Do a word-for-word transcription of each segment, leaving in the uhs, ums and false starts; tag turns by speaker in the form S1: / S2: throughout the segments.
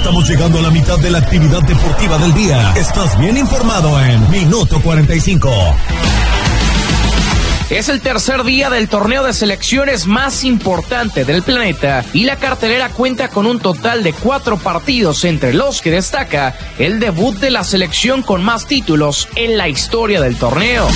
S1: Estamos llegando a la mitad de la actividad deportiva del día. Estás bien informado en Minuto cuarenta y cinco.
S2: Es el tercer día del torneo de selecciones más importante del planeta y la cartelera cuenta con un total de cuatro partidos, entre los que destaca el debut de la selección con más títulos en la historia del torneo.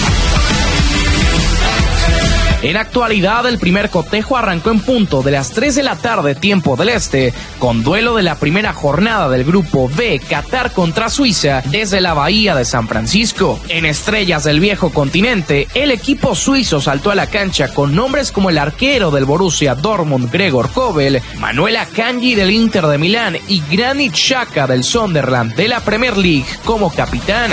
S2: En actualidad, el primer cotejo arrancó en punto de las tres de la tarde, tiempo del este, con duelo de la primera jornada del grupo B, Qatar contra Suiza, desde la bahía de San Francisco. En Estrellas del Viejo Continente, el equipo suizo saltó a la cancha con nombres como el arquero del Borussia Dortmund, Gregor Kobel, Manuel Akanji del Inter de Milán y Granit Xhaka del Sunderland de la Premier League como capitán.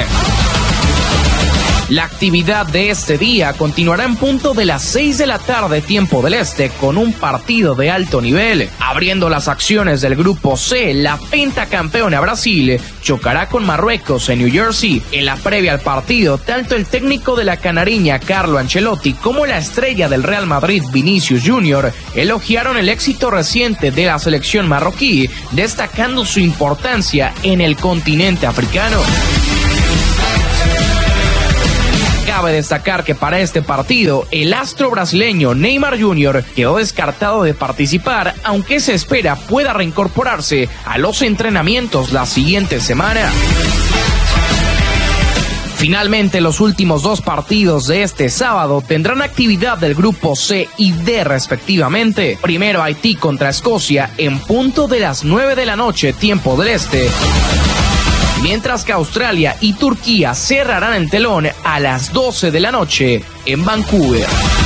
S2: La actividad de este día continuará en punto de las seis de la tarde, tiempo del este, con un partido de alto nivel. Abriendo las acciones del grupo C, la pentacampeona Brasil chocará con Marruecos en New Jersey. En la previa al partido, tanto el técnico de la canariña Carlo Ancelotti como la estrella del Real Madrid Vinicius Junior elogiaron el éxito reciente de la selección marroquí, destacando su importancia en el continente africano. Cabe destacar que para este partido, el astro brasileño Neymar junior quedó descartado de participar, aunque se espera pueda reincorporarse a los entrenamientos la siguiente semana. Finalmente, los últimos dos partidos de este sábado tendrán actividad del grupo C y D respectivamente. Primero Haití contra Escocia en punto de las nueve de la noche, tiempo del este. Mientras que Australia y Turquía cerrarán el telón a las doce de la noche en Vancouver.